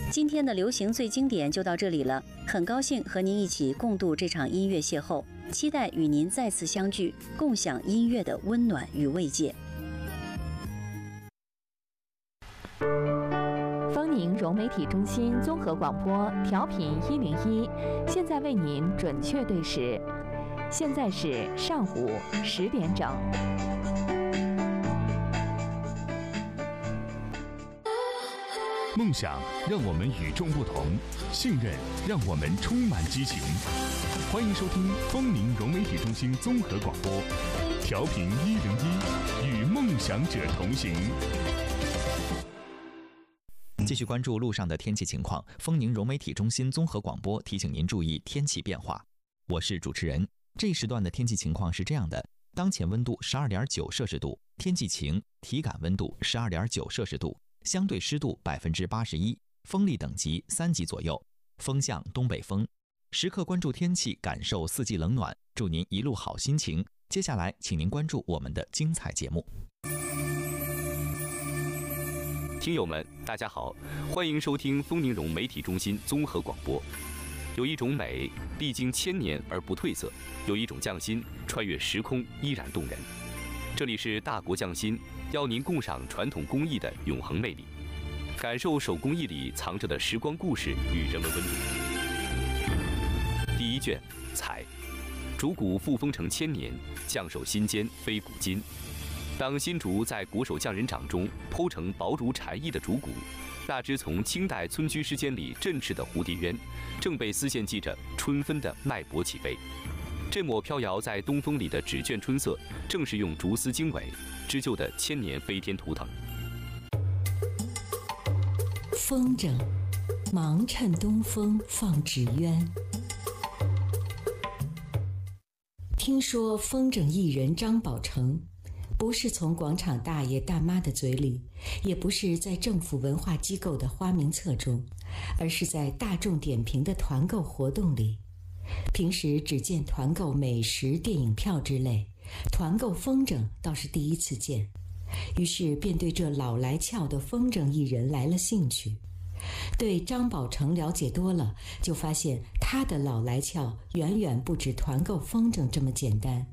今天的流行最经典就到这里了，很高兴和您一起共度这场音乐邂逅，期待与您再次相聚，共享音乐的温暖与慰藉。 丰宁融媒体中心综合广播调频101，现在为您准确对时，现在是上午10点整。 梦想让我们与众不同，信任让我们充满激情。欢迎收听丰宁融媒体中心综合广播，调频101，与梦想者同行。 继续关注路上的天气情况，丰宁融媒体中心综合广播提醒您注意天气变化。我是主持人。这一时段的天气情况是这样的：当前温度12.9摄氏度，天气晴，体感温度12.9摄氏度，相对湿度81%，风力等级3级左右，风向东北风。时刻关注天气，感受四季冷暖，祝您一路好心情。接下来，请您关注我们的精彩节目。 听友们，大家好，欢迎收听丰宁融媒体中心综合广播。有一种美，历经1000年而不褪色；有一种匠心，穿越时空依然动人。这里是大国匠心，邀您共赏传统工艺的永恒魅力，感受手工艺里藏着的时光故事与人文温度。第1卷，彩。竹骨复风成1000年，匠手心间飞古今。当新竹在鼓手匠人掌中剖成薄如蝉翼的竹骨，那只从清代村居诗间里振翅的蝴蝶鸢，正被丝线系着春分的脉搏起飞。这抹飘摇在东风里的纸卷春色，正是用竹丝经纬织就的1000年飞天图腾。 风筝，忙趁东风放纸鸢。听说风筝艺人张宝成，不是从广场大爷大妈的嘴里，也不是在政府文化机构的花名册中，而是在大众点评的团购活动里。平时只见团购美食、电影票之类，团购风筝倒是第一次见，于是便对这老来俏的风筝艺人来了兴趣。对张宝成了解多了，就发现他的老来俏远远不止团购风筝这么简单。